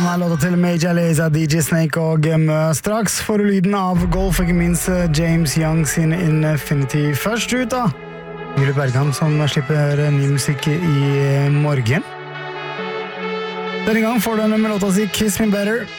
denne låta til Major Lazer, DJ Snake og Mø. Straks får du lyden av Golf, ikke minst James Young sin Infinity. Først ut da, Julie Bergan som slipper ny musikk i morgen. Denne gang får du med låta si Kiss Me Better.